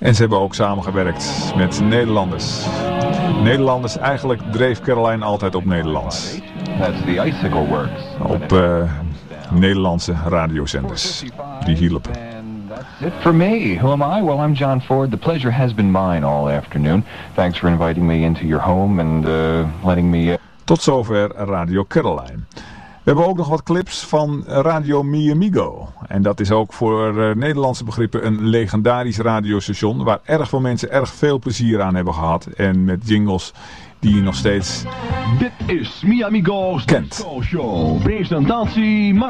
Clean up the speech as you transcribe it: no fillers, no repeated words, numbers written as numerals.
En ze hebben ook samengewerkt met Nederlanders. Nederlanders, eigenlijk dreef Caroline altijd op Nederlands. Op Nederlandse radiozenders. Die hielpen. That's it for me. Who am I? Well, I'm John Ford. The pleasure has been mine all afternoon. Thanks for inviting me into your home and letting me... Tot zover Radio Caroline. We hebben ook nog wat clips van Radio Mi Amigo. En dat is ook voor Nederlandse begrippen een legendarisch radiostation waar erg veel mensen erg veel plezier aan hebben gehad. En met jingles die je nog steeds Dit is Mi Amigo's kent. Show. Presentatie